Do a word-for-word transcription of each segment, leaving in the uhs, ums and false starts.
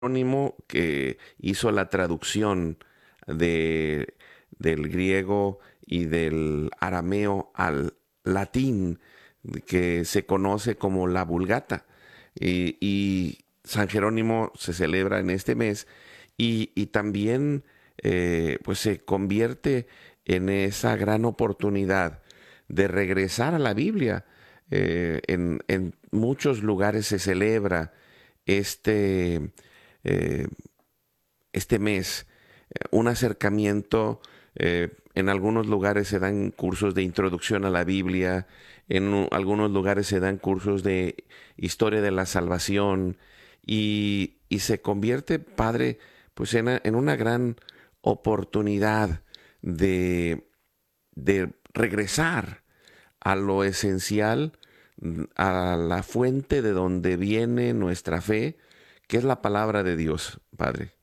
Jerónimo, que hizo la traducción de, del griego y del arameo al latín, que se conoce como la Vulgata. Y, y San Jerónimo se celebra en este mes y, y también eh, pues se convierte en esa gran oportunidad de regresar a la Biblia. Eh, en, en muchos lugares se celebra este eh, este mes eh, un acercamiento. Eh, en algunos lugares se dan cursos de introducción a la Biblia, en u- algunos lugares se dan cursos de historia de la salvación y, y se convierte, Padre, pues en, a- en una gran oportunidad de, de regresar a lo esencial, mm, a la fuente de donde viene nuestra fe, que es la palabra de Dios, Padre.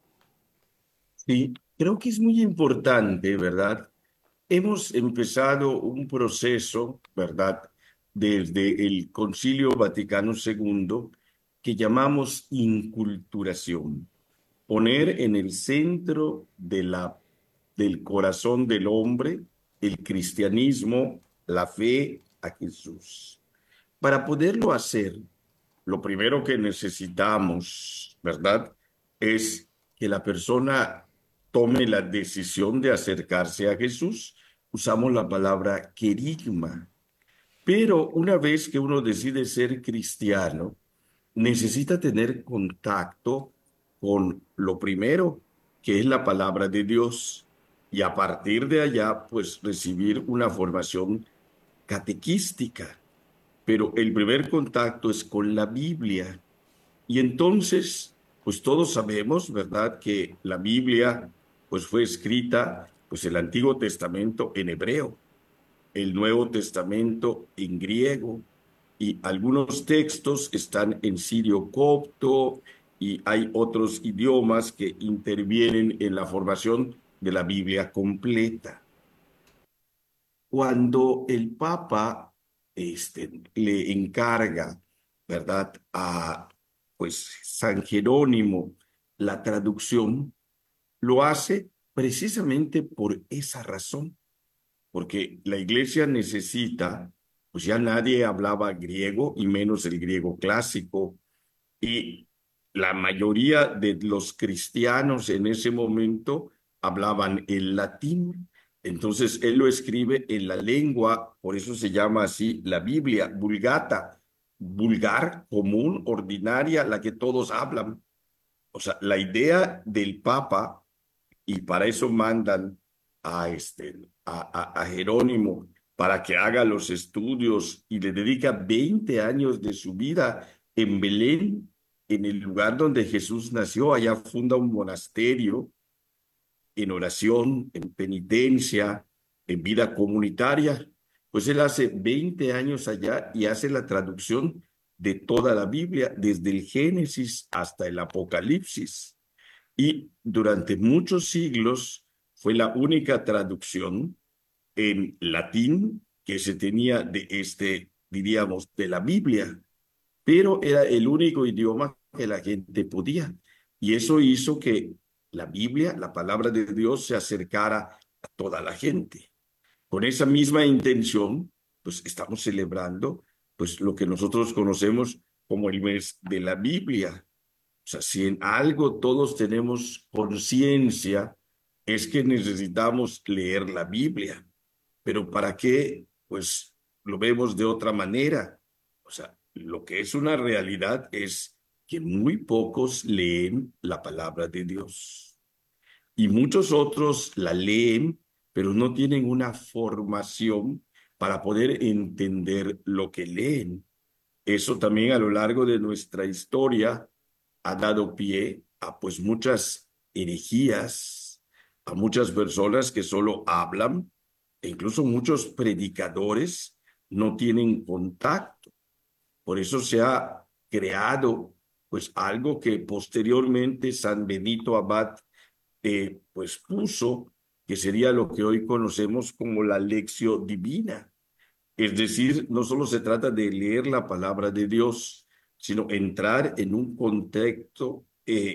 Sí, creo que es muy importante, ¿verdad? Hemos empezado un proceso, ¿verdad? Desde el Concilio Vaticano segundo, que llamamos inculturación. Poner en el centro de la, del corazón del hombre el cristianismo, la fe a Jesús. Para poderlo hacer, lo primero que necesitamos, ¿verdad? Es que la persona tome la decisión de acercarse a Jesús. Usamos la palabra querigma. Pero una vez que uno decide ser cristiano, necesita tener contacto con lo primero, que es la palabra de Dios, y a partir de allá, pues recibir una formación catequística. Pero el primer contacto es con la Biblia. Y entonces, pues todos sabemos, ¿verdad?, que la Biblia, pues fue escrita, pues el Antiguo Testamento en hebreo, el Nuevo Testamento en griego, y algunos textos están en sirio copto, y hay otros idiomas que intervienen en la formación de la Biblia completa. Cuando el Papa este, le encarga, ¿verdad?, a pues San Jerónimo la traducción, lo hace precisamente por esa razón, porque la iglesia necesita, pues ya nadie hablaba griego y menos el griego clásico, y la mayoría de los cristianos en ese momento hablaban el latín. Entonces él lo escribe en la lengua, por eso se llama así la Biblia, vulgata, vulgar, común, ordinaria, la que todos hablan. O sea, la idea del Papa, y para eso mandan a, este, a, a, a Jerónimo para que haga los estudios, y le dedica veinte años de su vida en Belén, en el lugar donde Jesús nació. Allá funda un monasterio en oración, en penitencia, en vida comunitaria. Pues él hace veinte años allá y hace la traducción de toda la Biblia, desde el Génesis hasta el Apocalipsis. Y durante muchos siglos fue la única traducción en latín que se tenía de este, diríamos, de la Biblia, pero era el único idioma que la gente podía. Y eso hizo que la Biblia, la palabra de Dios, se acercara a toda la gente. Con esa misma intención, pues estamos celebrando pues lo que nosotros conocemos como el mes de la Biblia. O sea, si en algo todos tenemos conciencia, es que necesitamos leer la Biblia. Pero ¿para qué? Pues lo vemos de otra manera. O sea, lo que es una realidad es que muy pocos leen la palabra de Dios. Y muchos otros la leen, pero no tienen una formación para poder entender lo que leen. Eso también a lo largo de nuestra historia ha dado pie a pues muchas herejías, a muchas personas que solo hablan, e incluso muchos predicadores no tienen contacto. Por eso se ha creado pues algo que posteriormente San Benito Abad eh, pues puso, que sería lo que hoy conocemos como la lección divina. Es decir, no solo se trata de leer la palabra de Dios, sino entrar en un contexto eh,